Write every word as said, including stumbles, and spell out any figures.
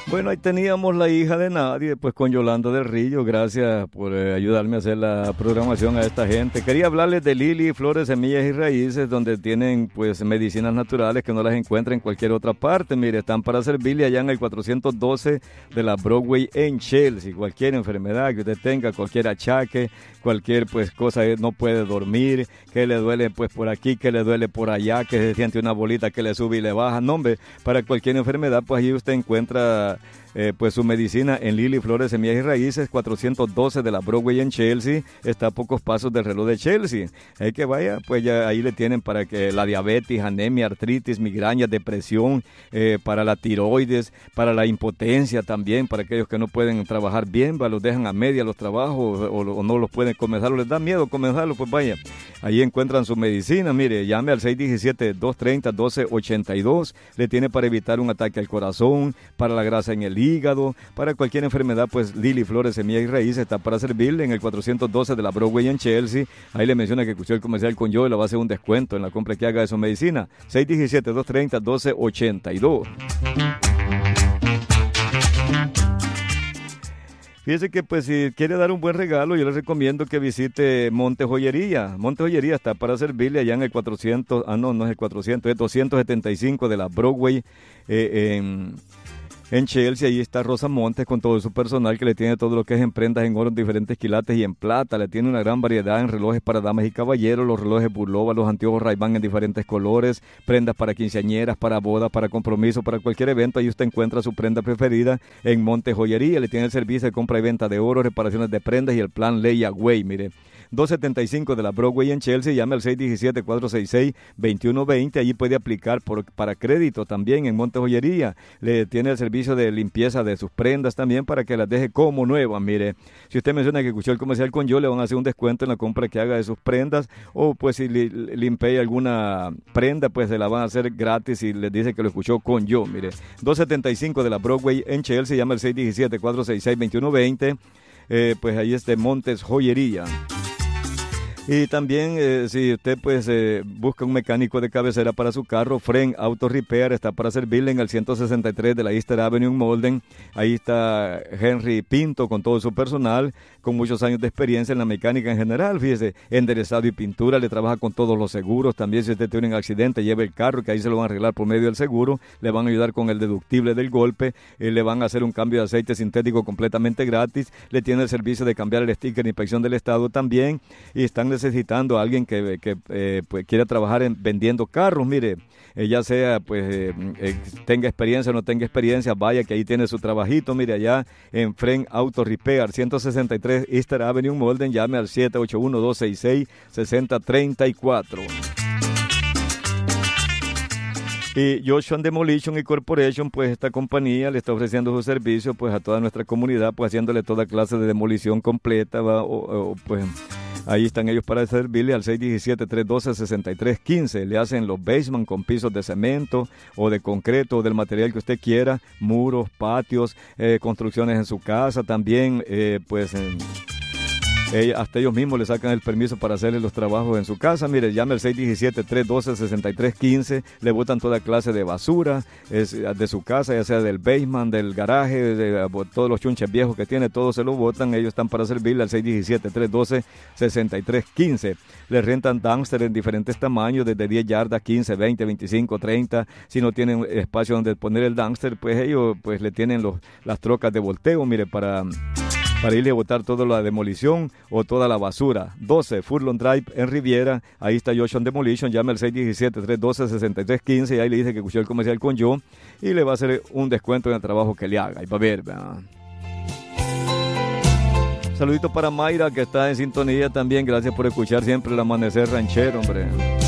Bueno, ahí teníamos La hija de nadie, pues con Yolanda del Río. Gracias por eh, ayudarme a hacer la programación a esta gente. Quería hablarles de Lili, Flores, Semillas y Raíces, donde tienen pues medicinas naturales que no las encuentran en cualquier otra parte. Mire, están para servirle allá en el cuatrocientos doce de la Broadway en Chelsea. Cualquier enfermedad que usted tenga, cualquier achaque, cualquier pues cosa, no puede dormir, que le duele pues por aquí, que le duele por allá, que se siente una bolita que le sube y le baja. No, hombre, para cualquier enfermedad, pues ahí usted encuentra Eh, pues su medicina en Lili, Flores, Semillas y Raíces, cuatrocientos doce de la Broadway en Chelsea. Está a pocos pasos del reloj de Chelsea. Hay que vaya, pues ya ahí le tienen para que la diabetes, anemia, artritis, migraña, depresión, eh, para la tiroides, para la impotencia también, para aquellos que no pueden trabajar bien, va, los dejan a media los trabajos o, o no los pueden comenzar, o les da miedo comenzarlo, pues vaya, ahí encuentran su medicina. Mire, llame al seis uno siete, dos tres cero, uno dos ocho dos. Le tiene para evitar un ataque al corazón, para la grasa en el hígado, para cualquier enfermedad, pues Lili, Flores, Semillas y Raíces está para servirle en el cuatrocientos doce de la Broadway en Chelsea. Ahí le menciona que escuchó el comercial con yo y le va a hacer un descuento en la compra que haga de su medicina. seis uno siete, dos tres cero, uno dos ocho dos. Fíjese que pues si quiere dar un buen regalo, yo le recomiendo que visite Monte Joyería. Monte Joyería está para servirle allá en el cuatrocientos, ah no, no es el cuatrocientos, es doscientos setenta y cinco de la Broadway eh, en... En Chelsea. Ahí está Rosa Montes con todo su personal, que le tiene todo lo que es en prendas en oro, en diferentes quilates y en plata. Le tiene una gran variedad en relojes para damas y caballeros, los relojes Bulova, los anteojos Ray-Ban en diferentes colores, prendas para quinceañeras, para bodas, para compromiso, para cualquier evento. Ahí usted encuentra su prenda preferida en Monte Joyería. Le tiene el servicio de compra y venta de oro, reparaciones de prendas y el plan Layaway. Mire, doscientos setenta y cinco de la Broadway en Chelsea. Llame al seis uno siete, cuatro seis seis, dos uno dos cero. Allí puede aplicar por, para crédito también en Monte Joyería. Le tiene el servicio de limpieza de sus prendas también para que las deje como nuevas. Mire, si usted menciona que escuchó el comercial con yo, le van a hacer un descuento en la compra que haga de sus prendas, o pues si li, limpia alguna prenda, pues se la van a hacer gratis y les dice que lo escuchó con yo. Mire, doscientos setenta y cinco de la Broadway en Chelsea. Llama al seis uno siete, cuatro seis seis, dos uno dos cero. Eh, pues ahí es de Montes Joyería. Y también eh, si usted pues eh, busca un mecánico de cabecera para su carro, Fren Auto Repair está para servirle en el ciento sesenta y tres de la Easter Avenue en Malden. Ahí está Henry Pinto con todo su personal, con muchos años de experiencia en la mecánica en general. Fíjese, enderezado y pintura, le trabaja con todos los seguros. También si usted tiene un accidente, lleve el carro, que ahí se lo van a arreglar por medio del seguro. Le van a ayudar con el deductible del golpe, eh, le van a hacer un cambio de aceite sintético completamente gratis. Le tiene el servicio de cambiar el sticker de inspección del estado también. Y están necesitando a alguien que, que eh, pues, quiera trabajar en, vendiendo carros. Mire, eh, ya sea pues eh, eh, tenga experiencia o no tenga experiencia, vaya que ahí tiene su trabajito. Mire, allá en Fren Auto Repair, ciento sesenta y tres Easter Avenue Malden. Llame al siete ocho uno, dos seis seis, seis cero tres cuatro. Y Joshua Demolition y Corporation, pues esta compañía le está ofreciendo su servicio pues a toda nuestra comunidad, pues haciéndole toda clase de demolición completa, ¿va? O, o pues ahí están ellos para servirle al seis uno siete, tres uno dos, seis tres uno cinco. Le hacen los basement con pisos de cemento o de concreto o del material que usted quiera, muros, patios, eh, construcciones en su casa también, eh, pues en... Eh, hasta ellos mismos le sacan el permiso para hacerle los trabajos en su casa. Mire, llame al seis uno siete, tres uno dos, seis tres uno cinco. Le botan toda clase de basura es, de su casa, ya sea del basement, del garaje, de, de, todos los chunches viejos que tiene, todos se lo botan. Ellos están para servirle al seis uno siete, tres uno dos, seis tres uno cinco. Le rentan dumpster en diferentes tamaños, desde diez yardas, quince, veinte, veinticinco, treinta. Si no tienen espacio donde poner el dumpster, pues ellos pues le tienen los, las trocas de volteo, mire, para... para irle a botar toda la demolición o toda la basura. doce Furlong Drive en Riviera. Ahí está Joshua Demolition. Llame al seis uno siete, tres uno dos, seis tres uno cinco y ahí le dice que escuchó el comercial con yo y le va a hacer un descuento en el trabajo que le haga. Y va a ver, ¿verdad? Saludito para Mayra, que está en sintonía también. Gracias por escuchar siempre el Amanecer Ranchero, hombre.